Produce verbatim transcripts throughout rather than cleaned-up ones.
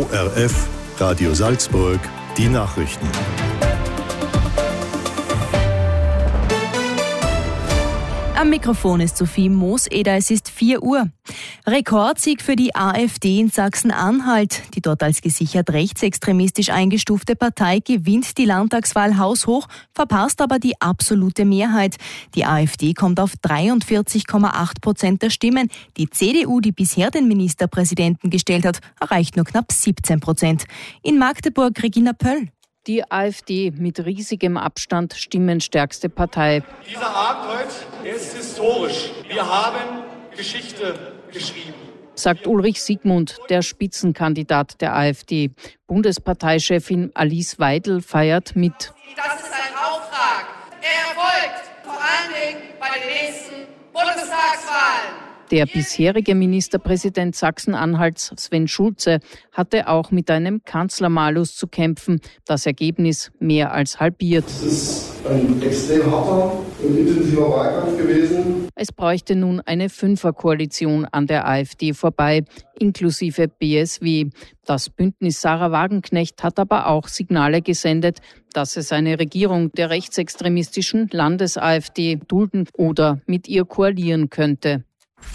O R F, Radio Salzburg, die Nachrichten. Am Mikrofon ist Sophie Mooseder, es ist vier Uhr. Rekordsieg für die AfD in Sachsen-Anhalt. Die dort als gesichert rechtsextremistisch eingestufte Partei gewinnt die Landtagswahl haushoch, verpasst aber die absolute Mehrheit. Die AfD kommt auf dreiundvierzig Komma acht Prozent der Stimmen. Die C D U, die bisher den Ministerpräsidenten gestellt hat, erreicht nur knapp siebzehn Prozent. In Magdeburg Regina Pöll. Die AfD mit riesigem Abstand stimmenstärkste Partei. Dieser Abend heute ist historisch. Wir haben Geschichte geschrieben, sagt Ulrich Siegmund, der Spitzenkandidat der AfD. Bundesparteichefin Alice Weidel feiert mit. Das ist ein Auftrag, der erfolgt vor allen Dingen bei den nächsten Bundestagswahlen. Der bisherige Ministerpräsident Sachsen-Anhalts, Sven Schulze, hatte auch mit einem Kanzlermalus zu kämpfen. Das Ergebnis mehr als halbiert. Es ist ein extrem harter und intensiver Wahlkampf gewesen. Es bräuchte nun eine Fünferkoalition an der AfD vorbei, inklusive B S W. Das Bündnis Sarah Wagenknecht hat aber auch Signale gesendet, dass es eine Regierung der rechtsextremistischen Landes-AfD dulden oder mit ihr koalieren könnte.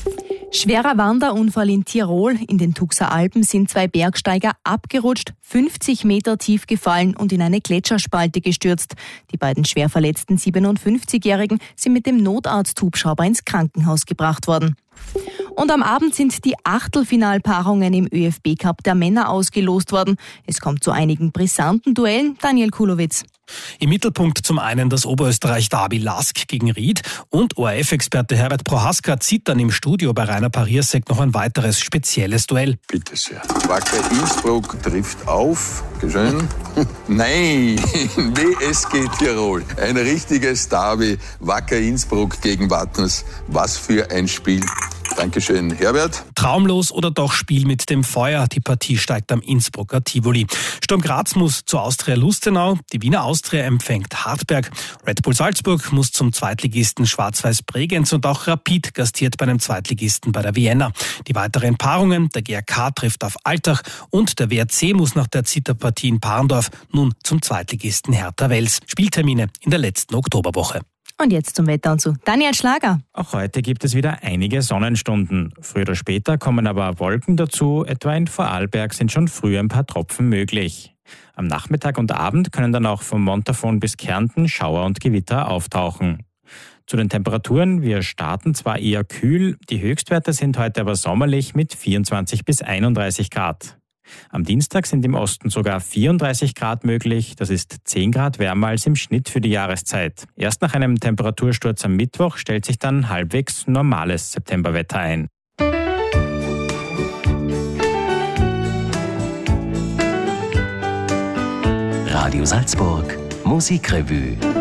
Schwerer Wanderunfall in Tirol. In den Tuxer Alpen sind zwei Bergsteiger abgerutscht, fünfzig Meter tief gefallen und in eine Gletscherspalte gestürzt. Die beiden schwer verletzten siebenundfünfzigjährigen sind mit dem Notarzthubschrauber ins Krankenhaus gebracht worden. Und am Abend sind die Achtelfinalpaarungen im ÖFB-Cup der Männer ausgelost worden. Es kommt zu einigen brisanten Duellen. Daniel Kulowitz. Im Mittelpunkt zum einen das Oberösterreich-Derby Lask gegen Ried und O R F-Experte Herbert Prohaska zieht dann im Studio bei Rainer Pariersek noch ein weiteres spezielles Duell. Bitte sehr. Wacker Innsbruck trifft auf. Schön. Nein, W S G Tirol. Ein richtiges Derby. Wacker Innsbruck gegen Wattens. Was für ein Spiel. Dankeschön, Herbert. Traumlos oder doch Spiel mit dem Feuer? Die Partie steigt am Innsbrucker Tivoli. Sturm Graz muss zu Austria Lustenau. Die Wiener Austria empfängt Hartberg. Red Bull Salzburg muss zum Zweitligisten Schwarz-Weiß Bregenz und auch Rapid gastiert bei einem Zweitligisten bei der Vienna. Die weiteren Paarungen, der G R K trifft auf Altach und der W R C muss nach der Zitterpartie in Parndorf nun zum Zweitligisten Hertha Wels. Spieltermine in der letzten Oktoberwoche. Und jetzt zum Wetter und zu Daniel Schlager. Auch heute gibt es wieder einige Sonnenstunden. Früher oder später kommen aber Wolken dazu. Etwa in Vorarlberg sind schon früh ein paar Tropfen möglich. Am Nachmittag und Abend können dann auch vom Montafon bis Kärnten Schauer und Gewitter auftauchen. Zu den Temperaturen, wir starten zwar eher kühl, die Höchstwerte sind heute aber sommerlich mit vierundzwanzig bis einunddreißig Grad. Am Dienstag sind im Osten sogar vierunddreißig Grad möglich. Das ist zehn Grad wärmer als im Schnitt für die Jahreszeit. Erst nach einem Temperatursturz am Mittwoch stellt sich dann halbwegs normales Septemberwetter ein. Radio Salzburg, Musikrevue.